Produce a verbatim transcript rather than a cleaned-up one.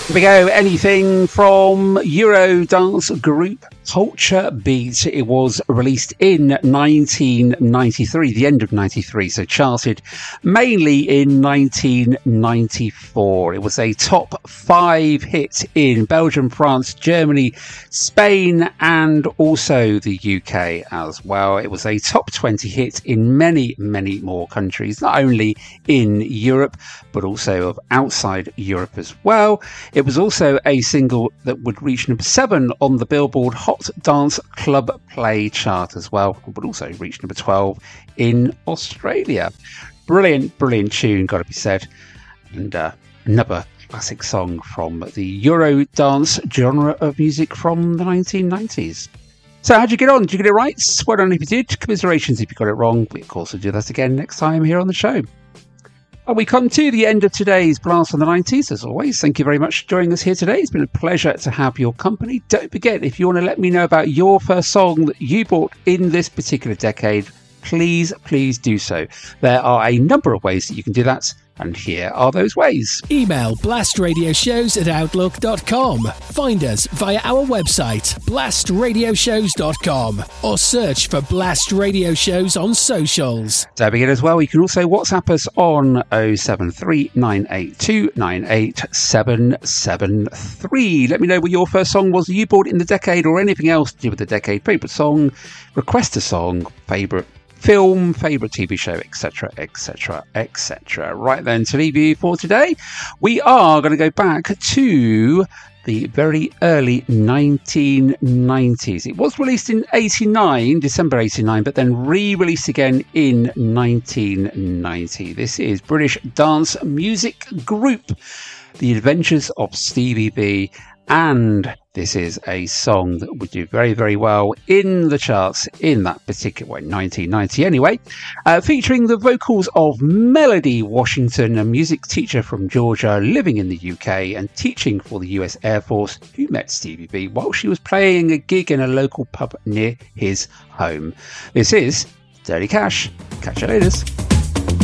Here we go. Anything from Eurodance group Culture Beat. It was released in nineteen ninety-three, the end of ninety-three, so charted mainly in nineteen ninety-four. It was a top five hit in Belgium, France, Germany, Spain, and also the U K as well. It was a top twenty hit in many, many more countries, not only in Europe, but also of outside Europe as well. It was also a single that would reach number seven on the Billboard Hot Dance Club Play chart as well, but also reach number twelve in Australia. Brilliant, brilliant tune, got to be said. And uh, another classic song from the Eurodance genre of music from the nineteen nineties. So how'd you get on? Did you get it right? Well done if you did. Commiserations if you got it wrong. We of course will do that again next time here on the show. Well, we come to the end of today's Blast from the nineties. As always, thank you very much for joining us here today. It's been a pleasure to have your company. Don't forget, if you want to let me know about your first song that you bought in this particular decade, please, please do so. There are a number of ways that you can do that, and here are those ways. Email blastradioshows at outlook dot com. Find us via our website, blast radio shows dot com, or search for Blast Radio Shows on socials. Don't forget as well, you can also WhatsApp us on oh seven three nine eight two nine eight seven seven three. Let me know what your first song was that you bought in the decade, or anything else to do with the decade. Favourite song, request a song, favourite film, favourite T V show, etc, etc, et cetera. Right then, to leave you for today, we are going to go back to the very early nineteen nineties. It was released in eighty-nine, December eighty-nine, but then re-released again in nineteen ninety. This is British dance music group The Adventures of Stevie B, and this is a song that would do very, very well in the charts in that particular way, nineteen ninety anyway, uh, featuring the vocals of Melody Washington, a music teacher from Georgia living in the U K and teaching for the U S Air Force, who met Stevie B while she was playing a gig in a local pub near his home. This is Dirty Cash. Catch you later.